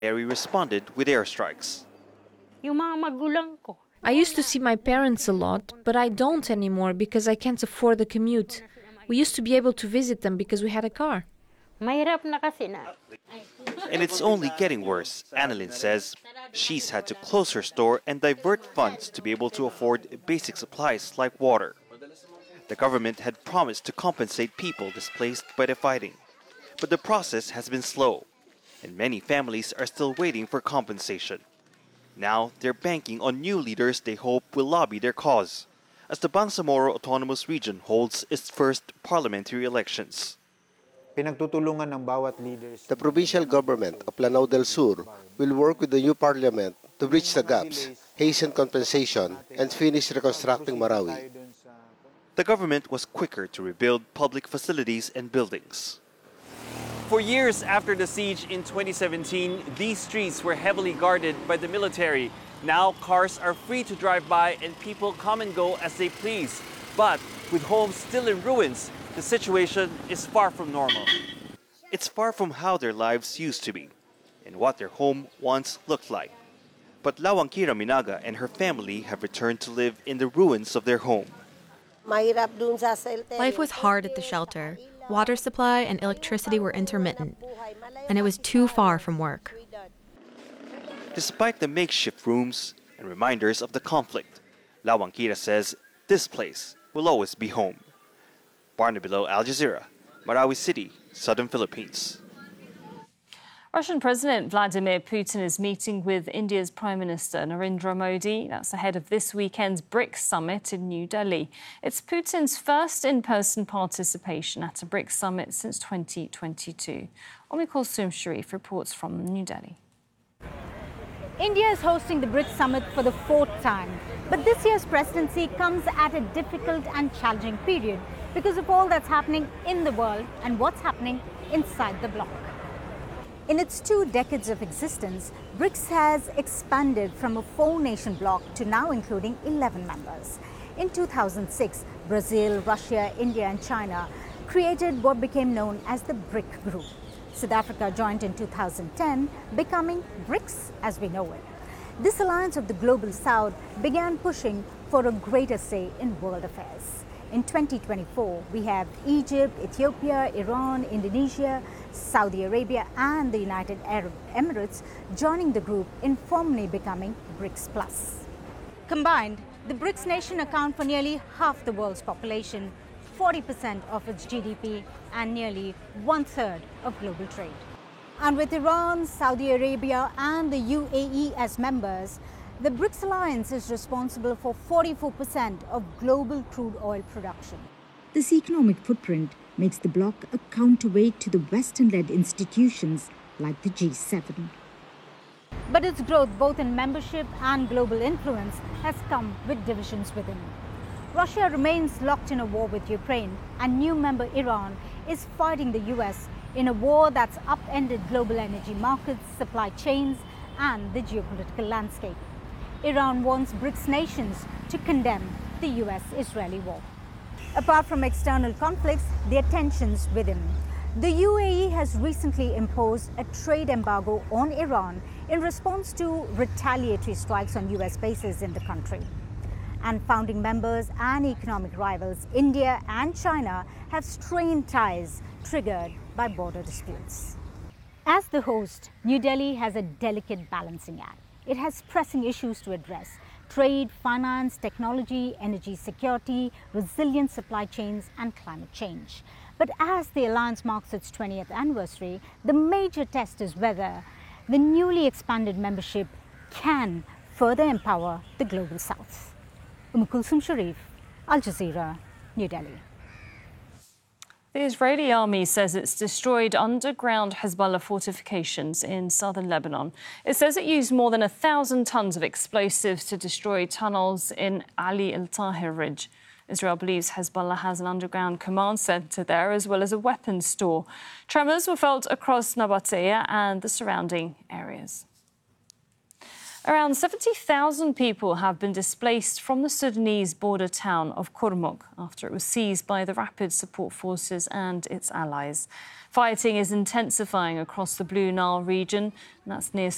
Area responded with airstrikes. I used to see my parents a lot, but I don't anymore because I can't afford the commute. We used to be able to visit them because we had a car. And it's only getting worse, Annalyn says. She's had to close her store and divert funds to be able to afford basic supplies like water. The government had promised to compensate people displaced by the fighting. But the process has been slow, and many families are still waiting for compensation. Now, they're banking on new leaders they hope will lobby their cause, as the Bangsamoro Autonomous Region holds its first parliamentary elections. The provincial government of Lanao del Sur will work with the new parliament to bridge the gaps, hasten compensation, and finish reconstructing Marawi. The government was quicker to rebuild public facilities and buildings. For years after the siege in 2017, these streets were heavily guarded by the military. Now cars are free to drive by and people come and go as they please. But with homes still in ruins, the situation is far from normal. It's far from how their lives used to be and what their home once looked like. But Lawang Kira Minaga and her family have returned to live in the ruins of their home. Life was hard at the shelter. Water supply and electricity were intermittent, and it was too far from work. Despite the makeshift rooms and reminders of the conflict, Lawang Kira says this place will always be home. Barnabilo, Al Jazeera, Marawi City, Southern Philippines. Russian President Vladimir Putin is meeting with India's Prime Minister Narendra Modi. That's ahead of this weekend's BRICS summit in New Delhi. It's Putin's first in-person participation at a BRICS summit since 2022. Umi Kulsum Sharif reports from New Delhi. India is hosting the BRICS summit for the fourth time. But this year's presidency comes at a difficult and challenging period because of all that's happening in the world and what's happening inside the bloc. In its 2 decades of existence, BRICS has expanded from a 4-nation bloc to now including 11 members. In 2006, Brazil, Russia, India and China created what became known as the BRIC Group. South Africa joined in 2010, becoming BRICS as we know it. This alliance of the Global South began pushing for a greater say in world affairs. In 2024, we have Egypt, Ethiopia, Iran, Indonesia, Saudi Arabia and the United Arab Emirates joining the group in formally becoming BRICS Plus. Combined, the BRICS nations account for nearly half the world's population, 40% of its GDP and nearly 1/3 of global trade. And with Iran, Saudi Arabia and the UAE as members, the BRICS alliance is responsible for 44% of global crude oil production. This economic footprint makes the bloc a counterweight to the Western-led institutions like the G7. But its growth, both in membership and global influence, has come with divisions within. Russia remains locked in a war with Ukraine, and new member Iran is fighting the US in a war that's upended global energy markets, supply chains, and the geopolitical landscape. Iran wants BRICS nations to condemn the US-Israeli war. Apart from external conflicts, there are tensions within. The UAE has recently imposed a trade embargo on Iran in response to retaliatory strikes on US bases in the country. And founding members and economic rivals, India and China, have strained ties triggered by border disputes. As the host, New Delhi has a delicate balancing act. It has pressing issues to address: trade, finance, technology, energy security, resilient supply chains, and climate change. But as the alliance marks its 20th anniversary, the major test is whether the newly expanded membership can further empower the Global South. Kulsum Sharif, Al Jazeera, New Delhi. The Israeli army says it's destroyed underground Hezbollah fortifications in southern Lebanon. It says it used more than 1,000 tons of explosives to destroy tunnels in Ali al-Tahir Ridge. Israel believes Hezbollah has an underground command centre there as well as a weapons store. Tremors were felt across Nabatea and the surrounding areas. Around 70,000 people have been displaced from the Sudanese border town of Kurmuk after it was seized by the Rapid Support Forces and its allies. Fighting is intensifying across the Blue Nile region, and that's near